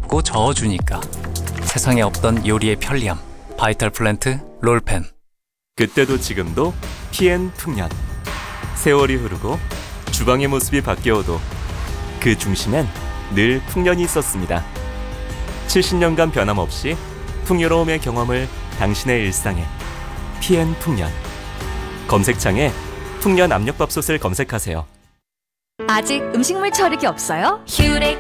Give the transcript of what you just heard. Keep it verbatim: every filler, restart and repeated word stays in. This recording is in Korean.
씹고 저어주니까. 세상에 없던 요리의 편리함. 바이탈 플랜트 롤펜. 그때도 지금도 피엔 풍년. 세월이 흐르고 주방의 모습이 바뀌어도 그 중심엔 늘 풍년이 있었습니다. 칠십 년간 변함없이 풍요로움의 경험을 당신의 일상에. 피엔 풍년. 검색창에 풍년 압력밥솥을 검색하세요. 아직 음식물 처리기 없어요? 휴렉